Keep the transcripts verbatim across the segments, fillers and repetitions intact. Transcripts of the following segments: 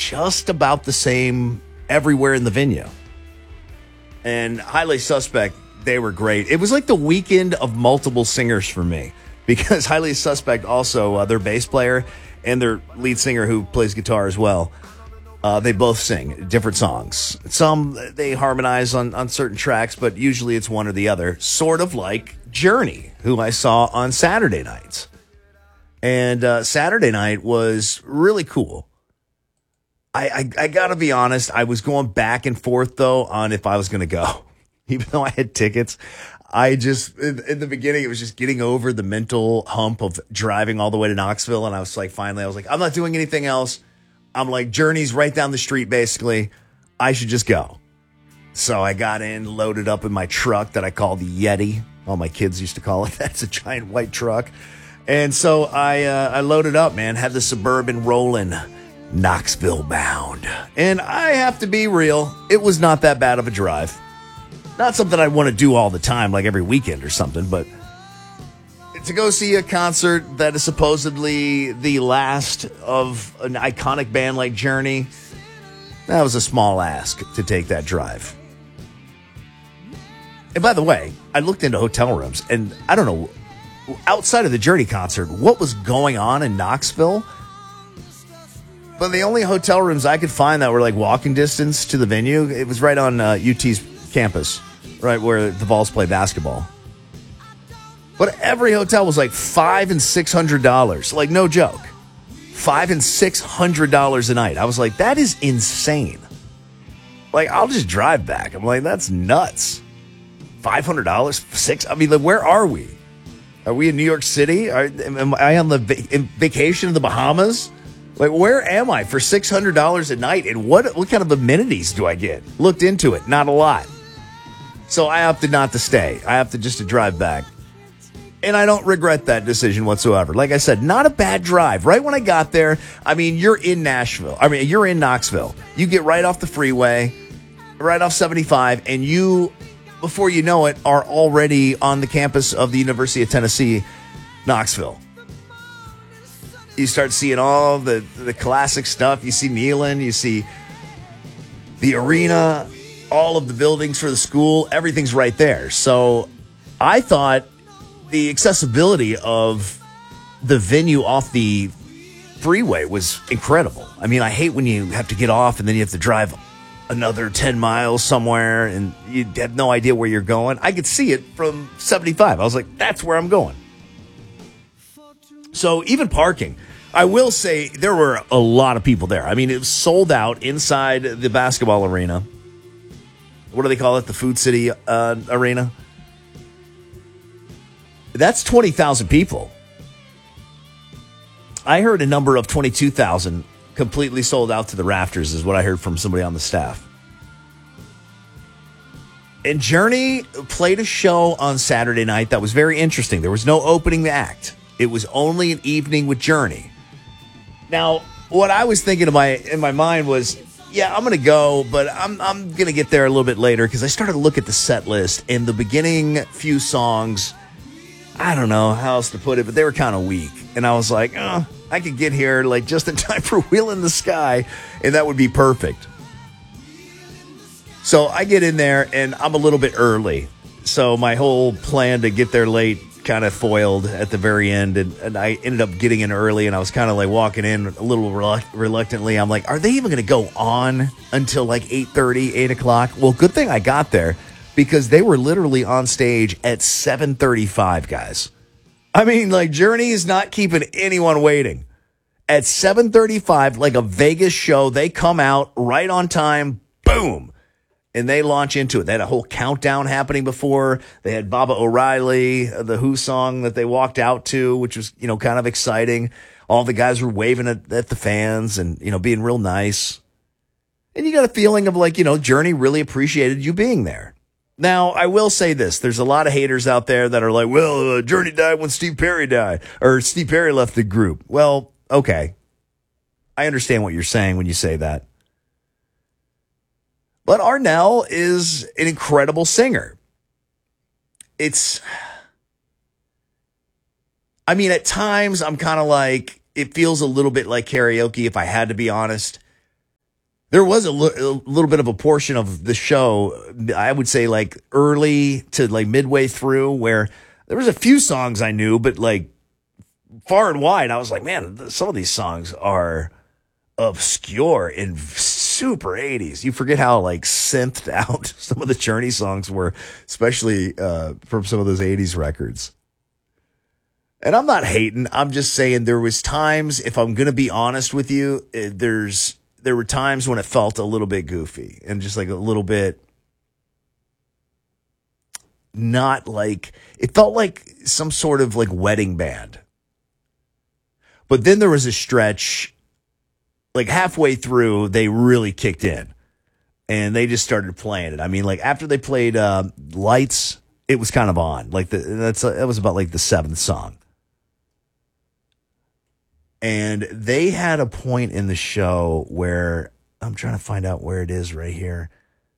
just about the same everywhere in the venue. And Highly Suspect, they were great. It was like the weekend of multiple singers for me, because Highly Suspect also, uh, their bass player and their lead singer who plays guitar as well, uh, they both sing different songs. Some they harmonize on, on certain tracks, but usually it's one or the other, sort of like Journey, who I saw on Saturday nights. And uh, Saturday night was really cool. I, I, I got to be honest, I was going back and forth, though, on if I was going to go. Even though I had tickets, I just, in, in the beginning, it was just getting over the mental hump of driving all the way to Knoxville. And I was like, finally, I was like, I'm not doing anything else. I'm like, Journey's right down the street, basically. I should just go. So I got in, loaded up in my truck that I call the Yeti. All my kids used to call it that. It's a giant white truck. And so I uh, I loaded up, man, had the Suburban rolling, Knoxville bound. And I have to be real, it was not that bad of a drive. Not something I want to do all the time, like every weekend or something, but to go see a concert that is supposedly the last of an iconic band like Journey, that was a small ask to take that drive. And by the way, I looked into hotel rooms, and I don't know, outside of the Journey concert, what was going on in Knoxville? But the only hotel rooms I could find that were like walking distance to the venue, it was right on uh, U T's campus, right where the Vols play basketball. But every hotel was like five and six hundred dollars, like no joke, five and six hundred dollars a night. I was like, that is insane. Like, I'll just drive back. I'm like, that's nuts. Five hundred dollars, six. I mean, like, where are we? Are we in New York City? Are, am I on the va- in vacation in the Bahamas? Like, where am I for six hundred dollars a night? And what what kind of amenities do I get? Looked into it, not a lot. So I opted not to stay. I opted just to drive back. And I don't regret that decision whatsoever. Like I said, not a bad drive. Right when I got there, I mean, you're in Nashville. I mean, you're in Knoxville. You get right off the freeway, right off seventy-five, and you, before you know it, are already on the campus of the University of Tennessee, Knoxville. You start seeing all the, the classic stuff. You see Neyland, you see the arena, all of the buildings for the school. Everything's right there. So I thought the accessibility of the venue off the freeway was incredible. I mean, I hate when you have to get off and then you have to drive another ten miles somewhere and you have no idea where you're going. I could see it from seventy-five. I was like, that's where I'm going. So even parking, I will say there were a lot of people there. I mean, it was sold out inside the basketball arena. What do they call it? The Food City uh, Arena. That's twenty thousand people. I heard a number of twenty-two thousand completely sold out to the rafters is what I heard from somebody on the staff. And Journey played a show on Saturday night that was very interesting. There was no opening act. It was only an evening with Journey. Now, what I was thinking in my in my mind was, yeah, I'm going to go, but I'm I'm going to get there a little bit later because I started to look at the set list and the beginning few songs, I don't know how else to put it, but they were kind of weak. And I was like, oh, I could get here like just in time for Wheel in the Sky, and that would be perfect. So I get in there, and I'm a little bit early. So my whole plan to get there late kind of foiled at the very end, and, and I ended up getting in early, and I was kind of like walking in a little reluct- reluctantly. I'm like, are they even going to go on until like eight thirty, eight o'clock? Well, good thing I got there, because they were literally on stage at seven thirty-five, guys. I mean, like, Journey is not keeping anyone waiting. At seven thirty-five, like a Vegas show, they come out right on time, boom, and they launch into it. They had a whole countdown happening before. They had Baba O'Reilly, the Who song that they walked out to, which was, you know, kind of exciting. All the guys were waving at, at the fans and, you know, being real nice. And you got a feeling of like, you know, Journey really appreciated you being there. Now, I will say this. There's a lot of haters out there that are like, well, uh, Journey died when Steve Perry died, or Steve Perry left the group. Well, okay. I understand what you're saying when you say that. But Arnell is an incredible singer. It's, I mean, at times I'm kind of like, it feels a little bit like karaoke, if I had to be honest. There was a, l- a little bit of a portion of the show, I would say like early to like midway through, where there was a few songs I knew, but like far and wide, I was like, man, some of these songs are obscure and super eighties. You forget how like synthed out some of the Journey songs were, especially uh, from some of those eighties records. And I'm not hating. I'm just saying there was times, if I'm going to be honest with you, eh, there's there were times when it felt a little bit goofy and just like a little bit not like, it felt like some sort of like wedding band. But then there was a stretch, like halfway through, they really kicked in and they just started playing it. I mean, like after they played uh, Lights, it was kind of on. Like the, that's that was about like the seventh song. And they had a point in the show where I'm trying to find out where it is right here.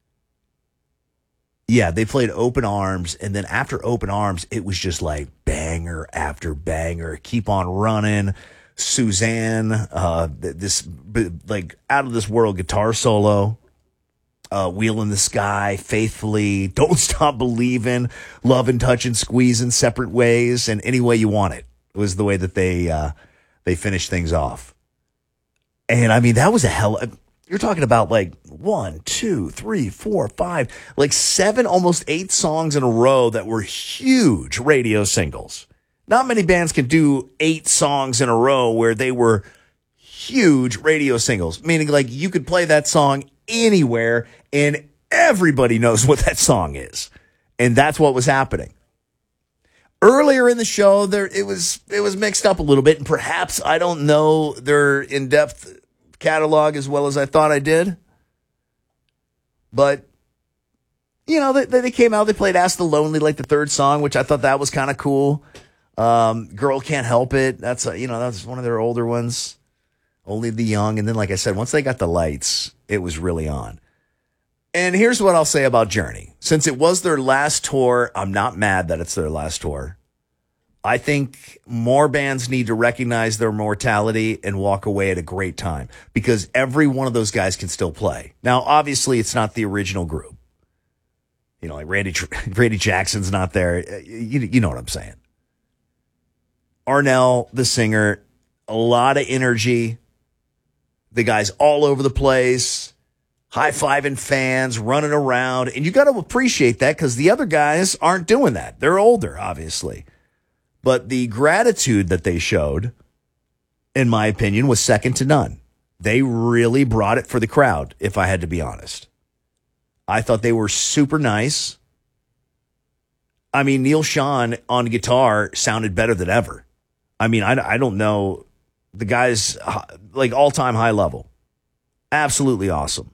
Yeah, they played Open Arms, and then after Open Arms, it was just like banger after banger. Keep on Running, Suzanne, uh, this like out of this world guitar solo, uh, Wheel in the Sky, Faithfully, Don't Stop Believing, Loving, Touching, Squeezing, Separate Ways, and Any Way You Want It was the way that they uh, they finished things off. And I mean, that was a hell. You're talking about like one, two, three, four, five, like seven, almost eight songs in a row that were huge radio singles. Not many bands can do eight songs in a row where they were huge radio singles, meaning like you could play that song anywhere and everybody knows what that song is. And that's what was happening. Earlier in the show, there it was it was mixed up a little bit, and perhaps I don't know their in-depth catalog as well as I thought I did. But, you know, they, they came out, they played Ask the Lonely, like the third song, which I thought that was kind of cool. Um, Girl Can't Help It. That's, a, you know, that's one of their older ones. Only the Young. And then, like I said, once they got the Lights, it was really on. And here's what I'll say about Journey. Since it was their last tour, I'm not mad that it's their last tour. I think more bands need to recognize their mortality and walk away at a great time, because every one of those guys can still play. Now, obviously, it's not the original group. You know, like Randy, Randy Jackson's not there. You, you know what I'm saying. Arnell, the singer, a lot of energy. The guy's all over the place, high-fiving fans, running around. And you got to appreciate that, because the other guys aren't doing that. They're older, obviously. But the gratitude that they showed, in my opinion, was second to none. They really brought it for the crowd, if I had to be honest. I thought they were super nice. I mean, Neil Schon on guitar sounded better than ever. I mean, I, I don't know. The guy's like all-time high level. Absolutely awesome.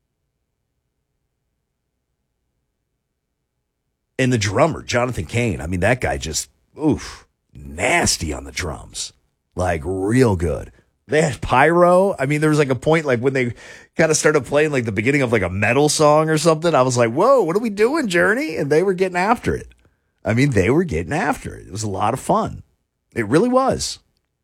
And the drummer, Jonathan Cain, I mean, that guy just... oof, nasty on the drums. Like, real good. They had pyro. I mean, there was like a point, like when they kind of started playing like the beginning of like a metal song or something. I was like, whoa, what are we doing, Journey? And they were getting after it. I mean, they were getting after it. It was a lot of fun. It really was.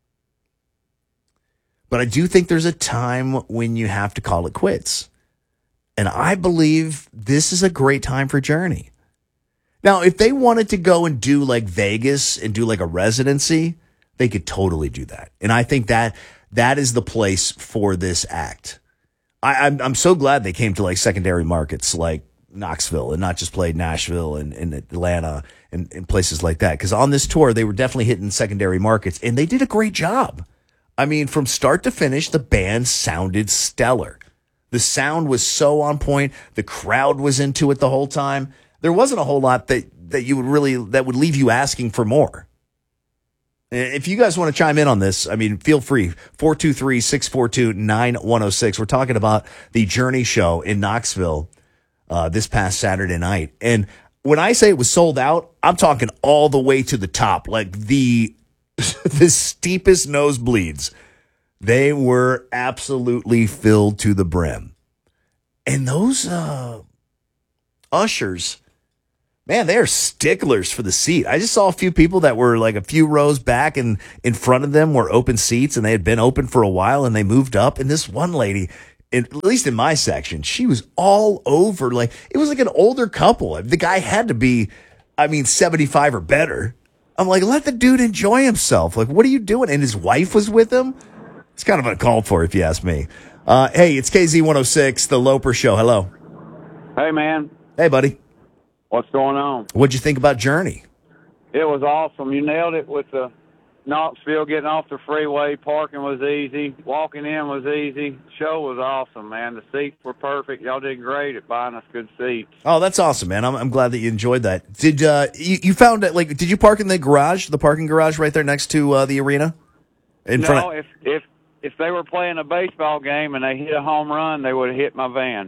But I do think there's a time when you have to call it quits. And I believe this is a great time for Journey. Now, if they wanted to go and do like Vegas and do like a residency, they could totally do that. And I think that that is the place for this act. I, I'm, I'm so glad they came to like secondary markets like Knoxville and not just played Nashville and, and Atlanta and, and places like that. Because on this tour, they were definitely hitting secondary markets, and they did a great job. I mean, from start to finish, the band sounded stellar. The sound was so on point. The crowd was into it the whole time. There wasn't a whole lot that, that you would really, that would leave you asking for more. If you guys want to chime in on this, I mean, feel free. four two three, six four two, nine one oh six. We're talking about the Journey show in Knoxville uh, this past Saturday night. And when I say it was sold out, I'm talking all the way to the top, like the, the steepest nosebleeds. They were absolutely filled to the brim. And those uh, ushers... man, they are sticklers for the seat. I just saw a few people that were like a few rows back, and in front of them were open seats, and they had been open for a while, and they moved up. And this one lady, in, at least in my section, she was all over. Like, it was like an older couple. The guy had to be, I mean, seventy-five or better. I'm like, let the dude enjoy himself. Like, what are you doing? And his wife was with him. It's kind of uncalled for, if you ask me. Uh, hey, it's K Z one oh six, The Loper Show. Hello. Hey, man. Hey, buddy. What's going on? What'd you think about Journey? It was awesome. You nailed it with the Knoxville, getting off the freeway. Parking was easy. Walking in was easy. Show was awesome, man. The seats were perfect. Y'all did great at buying us good seats. Oh, that's awesome, man. I'm, I'm glad that you enjoyed that. Did uh, you, you found it, like, did you park in the garage, the parking garage right there next to uh, the arena? In no, front of- if, if, if they were playing a baseball game and they hit a home run, they would have hit my van.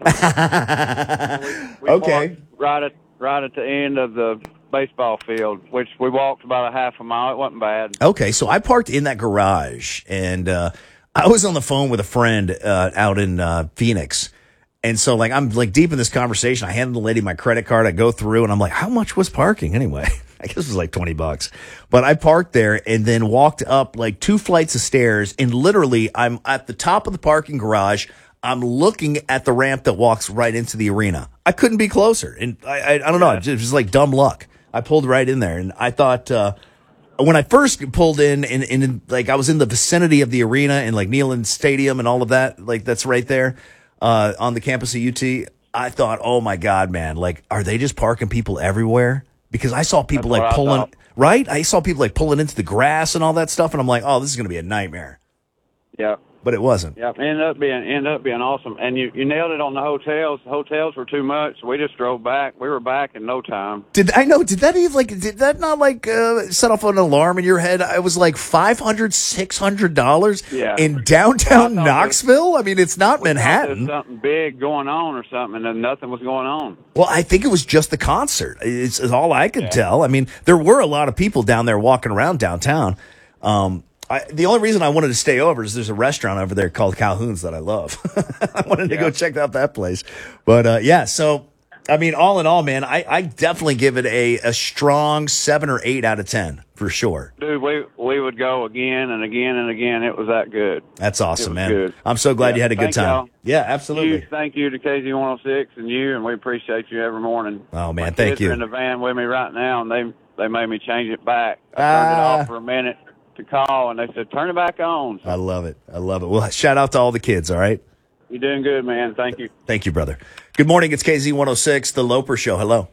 we, we okay. parked right at, right at the end of the baseball field, which we walked about a half a mile. It wasn't bad. Okay, so I parked in that garage, and uh, I was on the phone with a friend uh, out in uh, Phoenix. And so, like, I'm, like, deep in this conversation. I handed the lady my credit card. I go through, and I'm like, how much was parking anyway? I guess it was like twenty bucks. But I parked there and then walked up, like, two flights of stairs, and literally, I'm at the top of the parking garage. I'm looking at the ramp that walks right into the arena. I couldn't be closer. And I, I, I don't know, it was just like dumb luck. I pulled right in there, and I thought, uh, when I first pulled in, and, and like I was in the vicinity of the arena and like Neyland Stadium and all of that, like that's right there uh, on the campus of U T. I thought, oh my God, man, like, are they just parking people everywhere? Because I saw people That's like pulling, thought. right? I saw people like pulling into the grass and all that stuff, and I'm like, oh, this is going to be a nightmare. Yeah. But it wasn't. Yeah, ended up being ended up being awesome, and you, you nailed it on the hotels. The hotels were too much, so we just drove back. We were back in no time. Did I know? Did that even like? Did that not like uh, set off an alarm in your head? I was like five hundred, six hundred dollars Yeah. in downtown Well, I Knoxville. I mean, it's not We thought there Manhattan. was something big going on or something, and then nothing was going on. Well, I think it was just the concert. It's, it's all I could Yeah. tell. I mean, there were a lot of people down there walking around downtown. Um, I, the only reason I wanted to stay over is there's a restaurant over there called Calhoun's that I love. I wanted to Yeah. go check out that place. But uh, yeah, so I mean, all in all, man, I, I definitely give it a, a strong seven or eight out of ten for sure. Dude, we we would go again and again and again. It was that good. That's awesome, was man. good. I'm so glad Yeah, you had a good thank time. y'all. Yeah, absolutely. You, thank you to K Z one oh six and you, and we appreciate you every morning. Oh, man, My thank kids you. are in the van with me right now, and they they made me change it back. I turned Ah. it off for a minute to call, and they said, turn it back on. So I love it. I love it. Well, shout out to all the kids, all right? you're doing good, man. Thank you. Thank you, brother. Good morning. It's K Z one oh six, The Loper Show. Hello.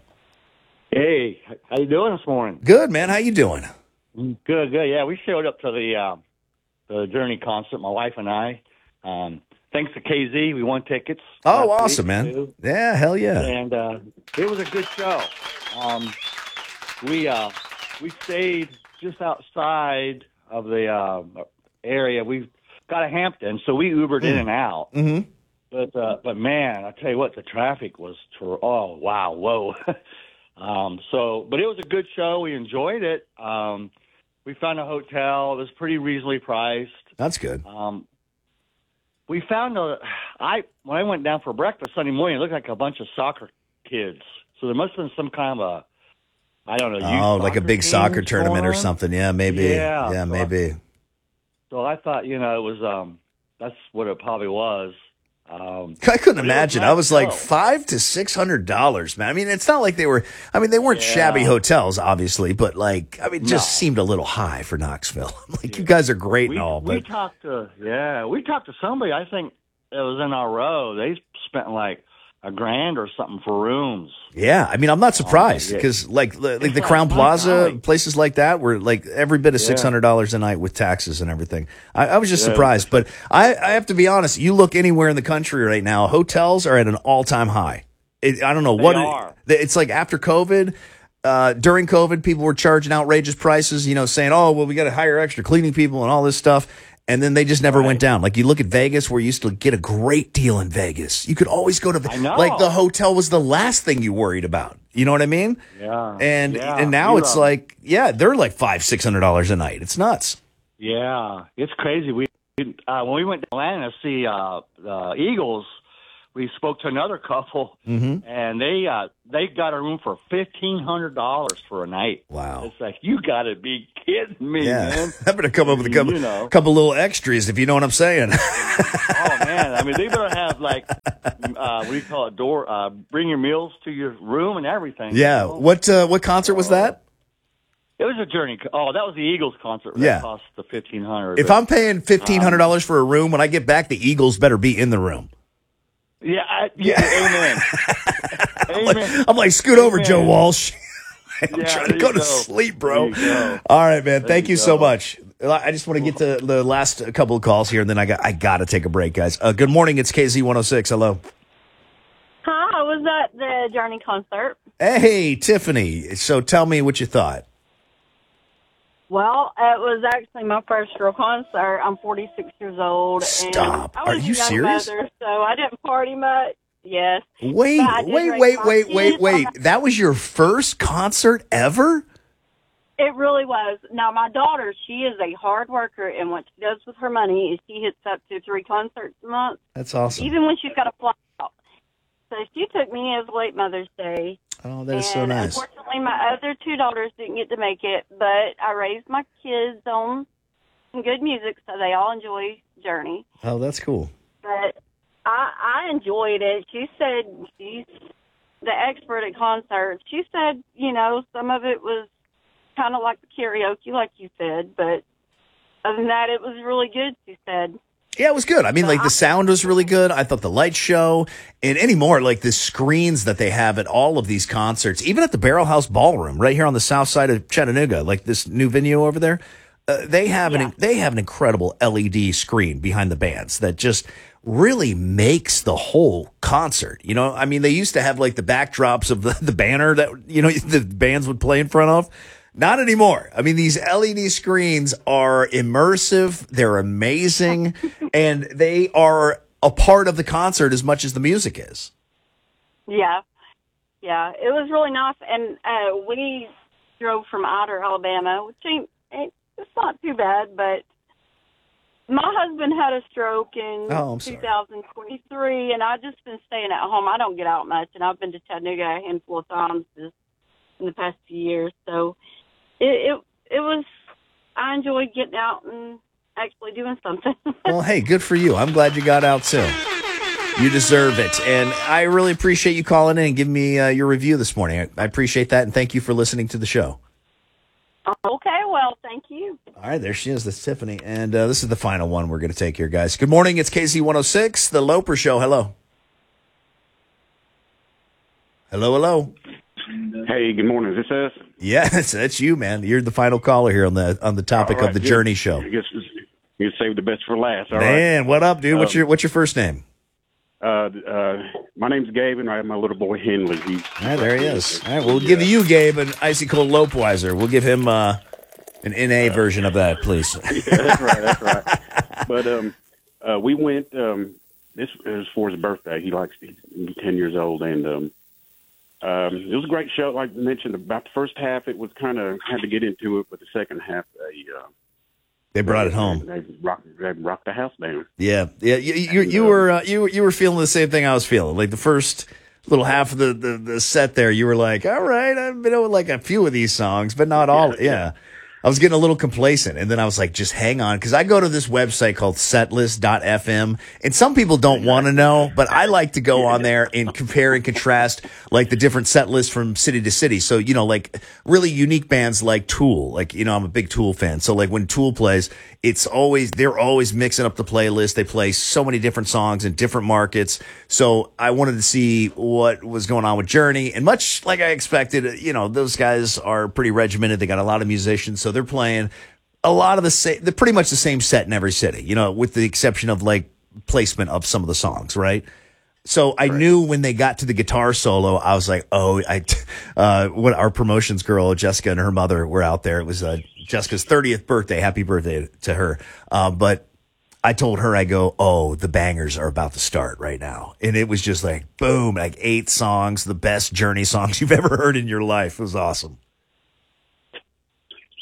Hey, how you doing this morning? Good, man. How you doing? Good, good. Yeah, we showed up to the uh, the Journey concert, my wife and I. Um, thanks to K Z, we won tickets. Oh, last awesome, week, man. too. Yeah, hell yeah. And uh, it was a good show. Um, we uh, we stayed just outside of the uh, area. We got a Hampton, so we Ubered in and out. Mm-hmm. But uh, but man, I tell you what, the traffic was ter- oh wow, whoa. um, so, but it was a good show. We enjoyed it. Um, we found a hotel. It was pretty reasonably priced. That's good. Um, we found a. I when I went down for breakfast Sunday morning, it looked like a bunch of soccer kids. So there must have been some kind of a, I don't know. youth Oh, like a soccer big soccer teams tournament or going. something. Yeah, maybe. Yeah, Yeah, so maybe. So I thought, you know, it was. Um, that's what it probably was. Um, I couldn't but it was imagine. nice I was like show. five to six hundred dollars, man. I mean, it's not like they were. I mean, they weren't Yeah. shabby hotels, obviously, but like, I mean, it just No. seemed a little high for Knoxville. Like, you guys are great we, and all, we but talked to yeah, we talked to somebody. I think it was in our row. They spent like a grand or something for rooms. yeah, I mean, I'm not surprised yeah. because like the, like It's the like Crown my Plaza, golly. places like that were like every bit of Yeah. six hundred dollars a night with taxes and everything. I, I was just Yeah. surprised, but I, I have to be honest. You look anywhere in the country right now, hotels are at an all time high. It, I don't know what it- are. it's like after COVID. Uh, during COVID, people were charging outrageous prices, you know, saying, oh, well, we got to hire extra cleaning people and all this stuff. And then they just never went down. Like you look at Vegas, where you used to get a great deal in Vegas. You could always go to, I know. like the hotel was the last thing you worried about. You know what I mean? Yeah. And yeah. and now You're, it's um, like, yeah, they're like five, six hundred dollars a night. It's nuts. yeah, it's crazy. We uh, when we went to Atlanta to see uh, the Eagles, we spoke to another couple, Mm-hmm. and they uh, they got a room for fifteen hundred dollars for a night. Wow. It's like, you got to be kidding me, Yeah. man. I better come up with a couple, You know. couple little extras, if you know what I'm saying. Oh, man. I mean, they better have, like, uh, what do you call it, door, uh, bring your meals to your room and everything. Yeah. You know? What uh, what concert was that? It was a Journey. Oh, that was the Eagles concert. That Yeah. cost the fifteen hundred. If I'm paying fifteen hundred dollars for a room, when I get back, the Eagles better be in the room. Yeah, I, yeah, amen. I'm Amen. like, I'm like, scoot over, Amen. Joe Walsh. I'm Yeah, trying to there go you to go. sleep, bro. There you go. All right, man. Thank you you so go. much. I just want to get to the last couple of calls here, and then I got I got to take a break, guys. Uh, good morning. It's K Z one oh six. Hello. Hi, I was at the Journey concert. Hey, Tiffany. So tell me what you thought. Well, it was actually my first real concert. I'm forty-six years old. Stop. And I Are was you a young serious? Mother, so I didn't party much. Yes. Wait, But I did wait, raise wait, my wait, wait, kids. wait. That was your first concert ever? It really was. Now, my daughter, she is a hard worker, and what she does with her money is she hits up to three concerts a month, That's awesome. even when she's got to fly out. So she took me as late Mother's Day. Oh, that is and so nice. Unfortunately, my other two daughters didn't get to make it, but I raised my kids on some good music, so they all enjoy Journey. Oh, that's cool. But I, I enjoyed it. She said she's the expert at concerts. She said, you know, some of it was kind of like the karaoke, like you said, but other than that, it was really good, she said. Yeah, it was good. I mean, like the sound was really good. I thought the light show and anymore, like the screens that they have at all of these concerts, even at the Barrel House Ballroom right here on the south side of Chattanooga, like this new venue over there, uh, they have Yeah. an they have an incredible L E D screen behind the bands that just really makes the whole concert. You know, I mean, they used to have like the backdrops of the, the banner that you know the bands would play in front of. Not anymore. I mean, these L E D screens are immersive. They're amazing. And they are a part of the concert as much as the music is. Yeah, yeah, it was really nice. And uh, we drove from Ider, Alabama, which ain't, ain't it's not too bad. But my husband had a stroke in Oh, I'm sorry. two thousand twenty-three, and I've just been staying at home. I don't get out much, and I've been to Chattanooga a handful of times this, in the past few years. So it, it it was. I enjoyed getting out and actually doing something. Well, hey, good for you. I'm glad you got out too. You deserve it. And I really appreciate you calling in and giving me uh, your review this morning. I, I appreciate that. And thank you for listening to the show. Okay, well, thank you. All right, there she is. That's Tiffany. And uh, this is the final one we're going to take here, guys. Good morning. It's K Z one oh six, The Loper Show. Hello. Hello, hello. Hey, good morning. Is this us? Yes, that's you, man. You're the final caller here on the on the topic All right, of the good. Journey Show. I guess you saved the best for last. All right. Man, what up, dude? What's Um, your what's your first name? Uh, uh, my name's Gabe, and I have my little boy Henley. He's, All right, there he is. All right, we'll give you, Gabe, an icy cold Lopeweiser. We'll give him uh, an N A version of that, please. Yeah, that's right. That's right. But um, uh, we went. Um, this is for his birthday. He likes he's ten years old, and um, um, it was a great show. Like I mentioned, about the first half, it was kind of had to get into it, but the second half, they uh, They brought it home. They rocked, they rocked the house down. Yeah, yeah. You you, you were uh, you were- you were feeling the same thing I was feeling. Like the first little half of the, the, the set there, you were like, all right, I've been with like a few of these songs, but not all. Yeah. yeah. I was getting a little complacent, and then I was like, just hang on, because I go to this website called setlist dot f m, and some people don't want to know, but I like to go on there and compare and contrast like the different set lists from city to city. So, you know, like really unique bands like Tool, like, you know, I'm a big Tool fan. So like when Tool plays, it's always, they're always mixing up the playlist. They play so many different songs in different markets. So I wanted to see what was going on with Journey, and much like I expected, you know, those guys are pretty regimented. They got a lot of musicians, so they're playing a lot of the same, they're pretty much the same set in every city, you know, with the exception of like placement of some of the songs, right? So I knew when they got to the guitar solo, I was like, oh, I, uh, what our promotions girl, Jessica, and her mother were out there. It was, uh, Jessica's thirtieth birthday. Happy birthday to her. Uh, but I told her, I go, oh, the bangers are about to start right now. And it was just like, boom, like eight songs, the best Journey songs you've ever heard in your life. It was awesome.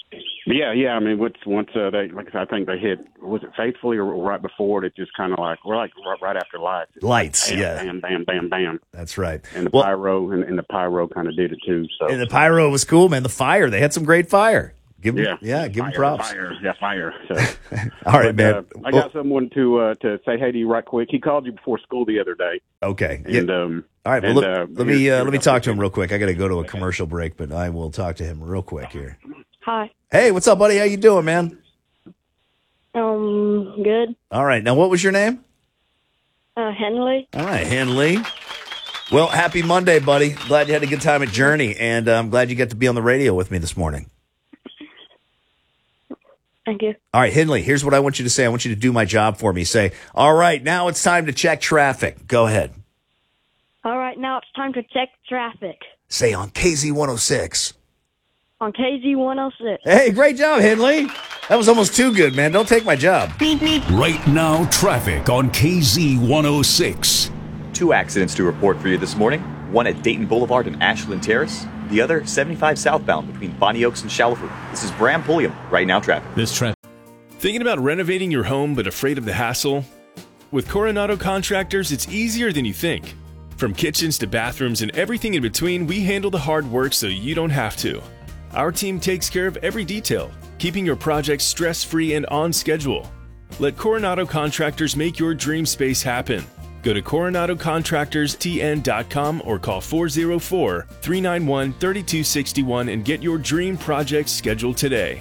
Yeah, yeah. I mean, once once uh, they, like I said, I think they hit, was it Faithfully or right before it? Just kind of like we're like right, right after Lights. Lights, bam, yeah. Bam, bam, bam, bam. That's right. And the well, pyro and, and the pyro kind of did it too. So and the pyro was cool, man. The fire, they had some great fire. Give them, yeah, yeah, give fire, them props. Fire, yeah, fire. So. All right, but, man. Uh, I got someone to uh, to say hey to you right quick. He called you before school the other day. Okay. And, yeah. um, All right. and, Well, let, uh, let me uh, here, let me talk to him real quick. I got to go to a commercial break, but I will talk to him real quick here. Hi. Hey, what's up, buddy? How you doing, man? Um, good. All right. Now, what was your name? Uh, Henley. All right, Henley. Well, happy Monday, buddy. Glad you had a good time at Journey, and uh, I'm glad you got to be on the radio with me this morning. Thank you. All right, Henley, here's what I want you to say. I want you to do my job for me. Say, all right, now it's time to check traffic. Go ahead. All right, now it's time to check traffic Say on K Z one oh six. on K Z one oh six. Hey, great job, Henley. That was almost too good, man. Don't take my job. Right now, traffic on K Z one oh six. Two accidents to report for you this morning. One at Dayton Boulevard and Ashland Terrace. The other, seventy-five southbound between Bonnie Oaks and Shallowford. This is Bram Pulliam. Right now, traffic. This traffic. Thinking about renovating your home but afraid of the hassle? With Coronado Contractors, it's easier than you think. From kitchens to bathrooms and everything in between, we handle the hard work so you don't have to. Our team takes care of every detail, keeping your project stress-free and on schedule. Let Coronado Contractors make your dream space happen. Go to coronado contractors t n dot com or call four oh four, three nine one, three two six one and get your dream project scheduled today.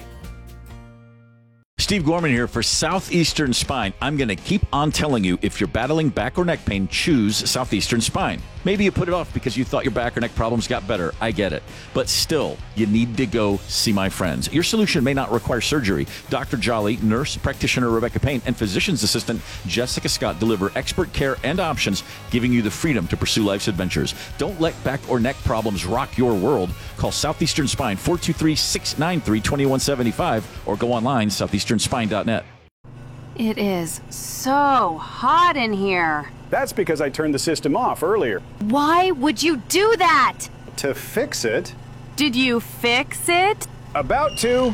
Steve Gorman here for Southeastern Spine. I'm going to keep on telling you, if you're battling back or neck pain, choose Southeastern Spine. Maybe you put it off because you thought your back or neck problems got better. I get it. But still, you need to go see my friends. Your solution may not require surgery. Doctor Jolly, nurse practitioner Rebecca Payne, and physician's assistant Jessica Scott deliver expert care and options, giving you the freedom to pursue life's adventures. Don't let back or neck problems rock your world. Call Southeastern Spine, four two three, six nine three, two one seven five, or go online, southeastern spine dot net. It is so hot in here. That's because I turned the system off earlier. Why would you do that? To fix it. Did you fix it? About to.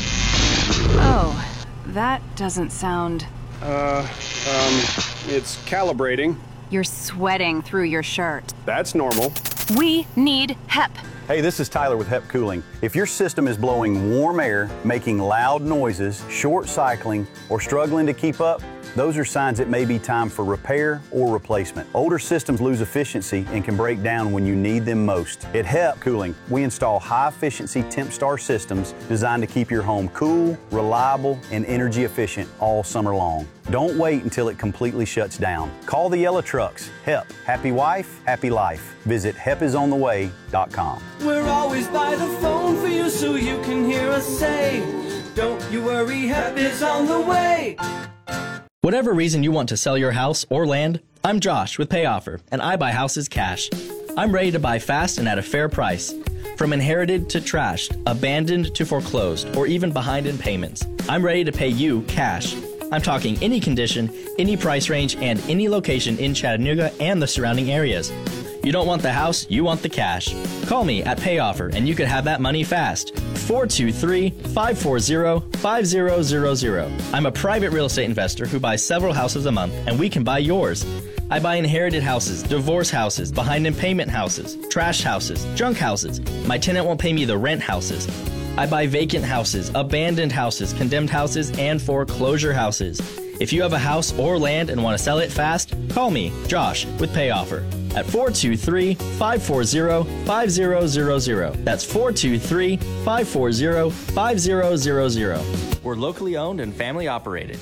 Oh, that doesn't sound... Uh, um, it's calibrating. You're sweating through your shirt. That's normal. We need H E P. Hey, this is Tyler with H E P Cooling. If your system is blowing warm air, making loud noises, short cycling, or struggling to keep up, those are signs it may be time for repair or replacement. Older systems lose efficiency and can break down when you need them most. At H E P Cooling, we install high-efficiency TempStar systems designed to keep your home cool, reliable, and energy efficient all summer long. Don't wait until it completely shuts down. Call the yellow trucks. H E P. Happy wife, happy life. Visit H E P is on the way dot com. We're always by the phone for you so you can hear us say, don't you worry, H E P is on the way. Whatever reason you want to sell your house or land, I'm Josh with PayOffer, and I buy houses cash. I'm ready to buy fast and at a fair price. From inherited to trashed, abandoned to foreclosed, or even behind in payments, I'm ready to pay you cash. I'm talking any condition, any price range, and any location in Chattanooga and the surrounding areas. You don't want the house, you want the cash. Call me at PayOffer and you could have that money fast. four two three, five four zero, five zero zero zero. I'm a private real estate investor who buys several houses a month, and we can buy yours. I buy inherited houses, divorce houses, behind in payment houses, trash houses, junk houses. My tenant won't pay me the rent houses. I buy vacant houses, abandoned houses, condemned houses, and foreclosure houses. If you have a house or land and want to sell it fast, call me, Josh, with PayOffer at four two three, five four zero, five zero zero zero. That's four two three, five four zero, five zero zero zero. We're locally owned and family operated.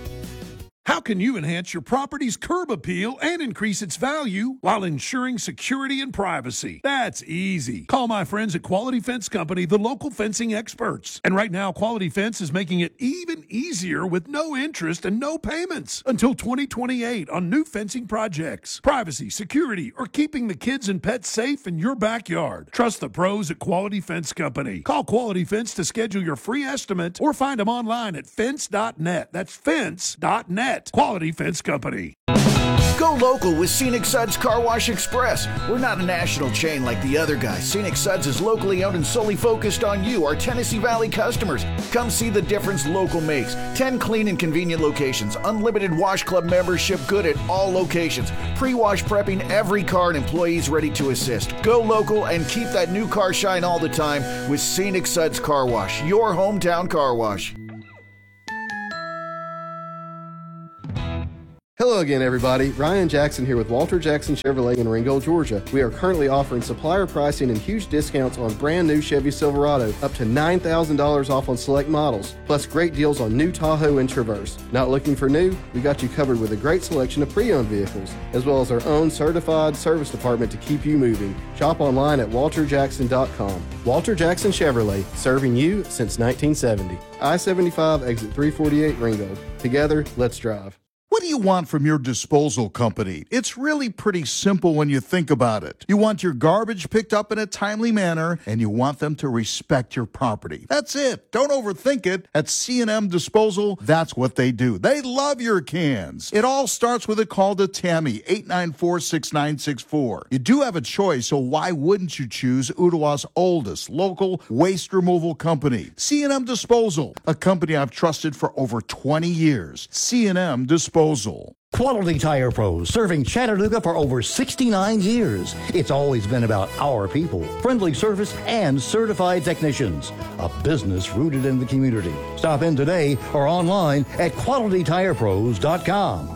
How can you enhance your property's curb appeal and increase its value while ensuring security and privacy? That's easy. Call my friends at Quality Fence Company, the local fencing experts. And right now, Quality Fence is making it even easier with no interest and no payments until twenty twenty-eight on new fencing projects. Privacy, security, or keeping the kids and pets safe in your backyard. Trust the pros at Quality Fence Company. Call Quality Fence to schedule your free estimate or find them online at fence dot net. That's fence dot net. Quality Fence Company. Go local with Scenic Suds Car Wash Express. We're not a national chain like the other guys. Scenic Suds is locally owned and solely focused on you, our Tennessee Valley customers. Come see the difference local makes. ten clean and convenient locations. Unlimited Wash Club membership good at all locations. Pre-wash prepping every car and employees ready to assist. Go local and keep that new car shine all the time with Scenic Suds Car Wash, your hometown car wash. Hello again, everybody. Ryan Jackson here with Walter Jackson Chevrolet in Ringgold, Georgia. We are currently offering supplier pricing and huge discounts on brand new Chevy Silverado, up to nine thousand dollars off on select models, plus great deals on new Tahoe and Traverse. Not looking for new? We got you covered with a great selection of pre-owned vehicles, as well as our own certified service department to keep you moving. Shop online at walter jackson dot com. Walter Jackson Chevrolet, serving you since nineteen seventy. I seventy-five, exit three forty-eight, Ringgold. Together, let's drive. What do you want from your disposal company? It's really pretty simple when you think about it. You want your garbage picked up in a timely manner, and you want them to respect your property. That's it. Don't overthink it. At C and M Disposal, that's what they do. They love your cans. It all starts with a call to Tammy, eight nine four, six nine six four. You do have a choice, so why wouldn't you choose Ottawa's oldest local waste removal company? C and M Disposal, a company I've trusted for over twenty years. C and M Disposal. Quality Tire Pros, serving Chattanooga for over sixty-nine years. It's always been about our people, friendly service, and certified technicians. A business rooted in the community. Stop in today or online at quality tire pros dot com.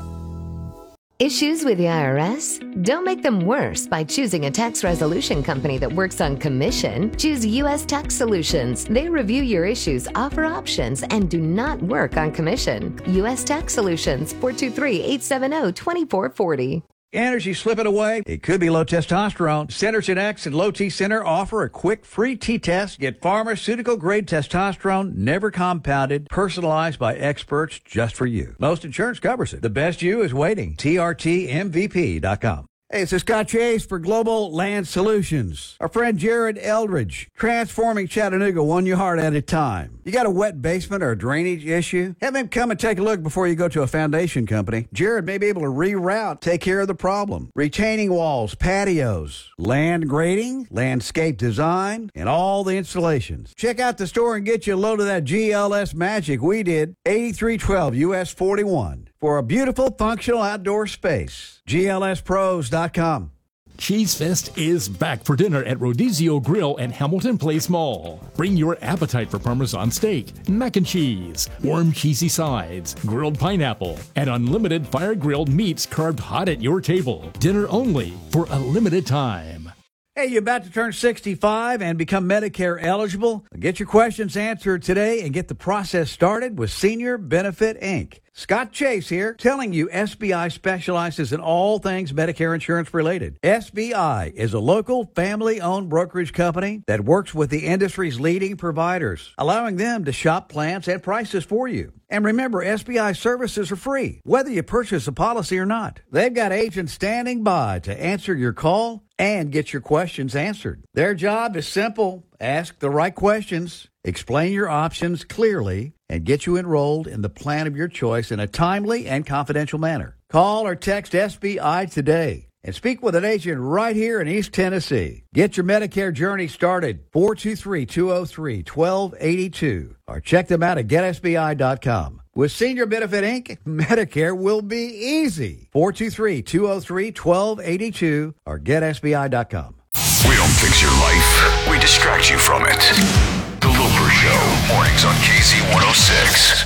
Issues with the I R S? Don't make them worse by choosing a tax resolution company that works on commission. Choose U S Tax Solutions. They review your issues, offer options, and do not work on commission. U S Tax Solutions, four two three, eight seven zero, two four four zero. Energy slipping away? It could be low testosterone. Centerton X and Low T Center offer a quick free T-test. Get pharmaceutical-grade testosterone, never compounded, personalized by experts just for you. Most insurance covers it. The best you is waiting. T R T M V P dot com. Hey, it's Scott Chase for Global Land Solutions. Our friend Jared Eldridge, transforming Chattanooga one yard at a time. You got a wet basement or a drainage issue? Have him come and take a look before you go to a foundation company. Jared may be able to reroute, take care of the problem. Retaining walls, patios, land grading, landscape design, and all the installations. Check out the store and get you a load of that G L S magic we did, eighty-three twelve U S forty-one. For a beautiful, functional outdoor space. G L S pros dot com. Cheese Fest is back for dinner at Rodizio Grill and Hamilton Place Mall. Bring your appetite for Parmesan steak, mac and cheese, warm cheesy sides, grilled pineapple, and unlimited fire-grilled meats carved hot at your table. Dinner only for a limited time. Hey, you about to turn sixty-five and become Medicare eligible? Get your questions answered today and get the process started with Senior Benefit Incorporated. Scott Chase here, telling you S B I specializes in all things Medicare insurance related. S B I is a local family-owned brokerage company that works with the industry's leading providers, allowing them to shop plans and prices for you. And remember, S B I services are free, whether you purchase a policy or not. They've got agents standing by to answer your call and get your questions answered. Their job is simple. Ask the right questions, explain your options clearly, and get you enrolled in the plan of your choice in a timely and confidential manner. Call or text S B I today and speak with an agent right here in East Tennessee. Get your Medicare journey started, four two three, two oh three, one two eight two, or check them out at get S B I dot com. With Senior Benefit Incorporated, Medicare will be easy. four two three, two oh three, one two eight two or get S B I dot com. We don't fix your life, we distract you from it. The Loper Show, mornings on K Z one oh six.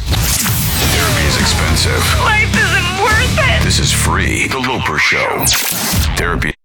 Therapy is expensive. Life isn't worth it. This is free. The Loper Show. Therapy.